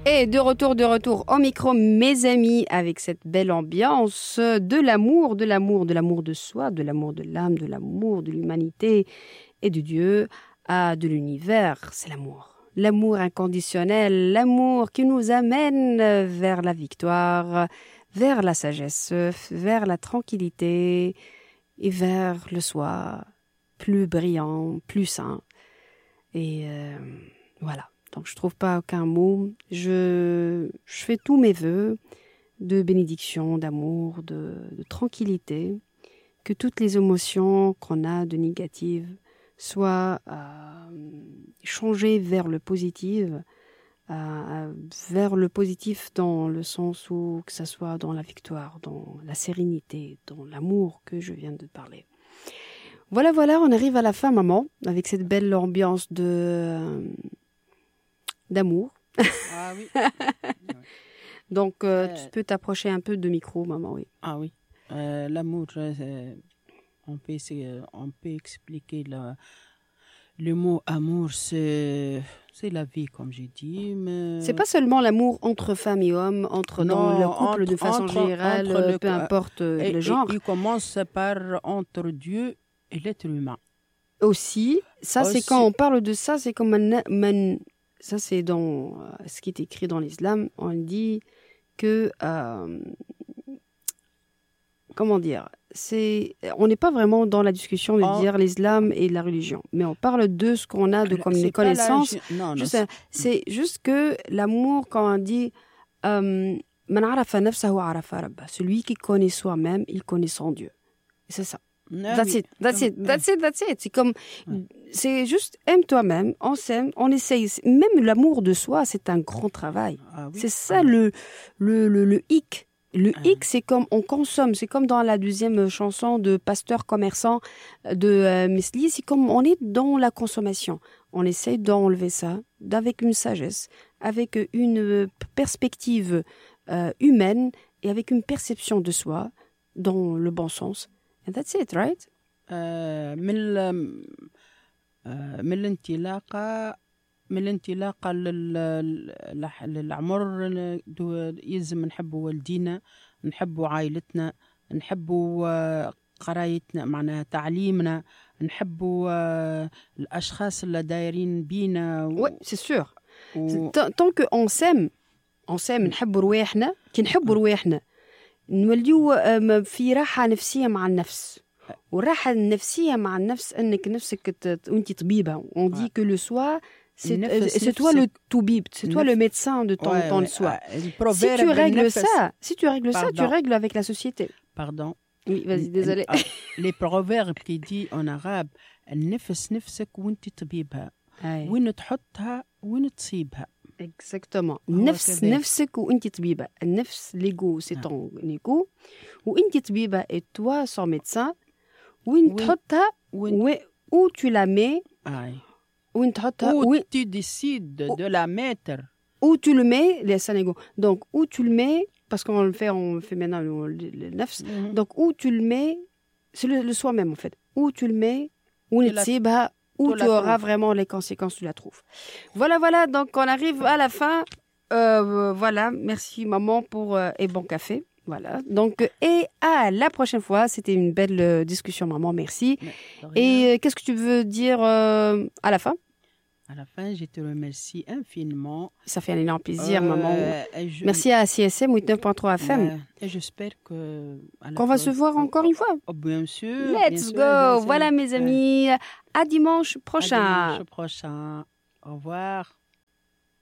Et de retour au micro, mes amis, avec cette belle ambiance de l'amour de soi, de l'amour de l'âme, de l'amour de l'humanité et de Dieu, de l'univers. C'est l'amour. L'amour inconditionnel, l'amour qui nous amène vers la victoire, vers la sagesse, vers la tranquillité et vers le soi plus brillant, plus sain. Et voilà. Donc, je ne trouve pas aucun mot. Je fais tous mes vœux de bénédiction, d'amour, de tranquillité, que toutes les émotions qu'on a de négatives soient changées vers le positif, dans le sens où que ça soit dans la victoire, dans la sérénité, dans l'amour que je viens de parler. Voilà, on arrive à la fin, maman, avec cette belle ambiance d'amour. Ah oui. Donc, tu peux t'approcher un peu de micro, maman, oui. Ah oui. L'amour, on peut expliquer le mot amour, c'est la vie, comme j'ai dit. Mais... C'est pas seulement l'amour entre femmes et hommes, dans le couple de façon générale, peu importe le genre. Il commence par entre Dieu et l'être humain. Aussi, c'est quand on parle de ça, c'est comme ça, c'est dans ce qui est écrit dans l'islam. On dit que, comment dire, on n'est pas vraiment dans la discussion de dire l'islam et la religion, mais on parle de ce qu'on a comme des connaissances. C'est juste que l'amour, quand on dit celui qui connaît soi-même, il connaît son Dieu. Et c'est ça. That's it. C'est comme, c'est juste aime toi-même, on s'aime, on essaye. Même l'amour de soi, c'est un grand travail. Ah oui. C'est ça le hic. Le hic, c'est comme on consomme. C'est comme dans la deuxième chanson de Pasteur commerçant de Mesli. C'est comme on est dans la consommation. On essaye d'enlever ça avec une sagesse, avec une perspective humaine et avec une perception de soi dans le bon sens. And that's it, right? من الانطلاقة للعمر يلزم نحبوا والدينا، نحبوا عائلتنا، نحبوا قرايتنا، معناها تعليمنا، نحبوا الأشخاص اللي دايرين بينا. Oui, c'est sûr. Tant qu'on s'aime, نحبوا رواحنا، كي نحبوا رواحنا نوليو في راحة نفسية مع النفس. والراحة النفسية مع النفس أنك نفسك وانت طبيبة. On dit que le soi, c'est toi le toubib, c'est toi le médecin de ton soi. Si tu règles ça, tu règles avec la société. Pardon. Oui, vas-y, désolé. Les proverbes qui disent en arabe, النفس نفسك وانت طبيبها، وين تحطها وين تصيبها. Exactement. نفس نفسك وانت طبيبة. النفس l'ego, c'est ton ego. وانت طبيبة et toi son médecin. وين تحطها où tu la mets. Où tu décides de la mettre. Où tu le mets, les Sénégal. Donc, où tu le mets, parce on fait maintenant le nafs. Donc, où tu le mets, c'est le soi-même, en fait. Où tu le mets, où tu auras vraiment les conséquences, tu la trouves. Voilà. Donc, on arrive à la fin. Voilà. Merci, maman, et bon café. Voilà. Donc, et à la prochaine fois. C'était une belle discussion, maman. Merci. Et qu'est-ce que tu veux dire à la fin? À la fin, je te remercie infiniment. Ça fait un énorme plaisir, maman. Merci à CSM 89.3 FM. Et j'espère qu'on va se voir encore une fois. Oh, bien sûr. Let's go. Voilà, mes amis. À dimanche prochain. Au revoir.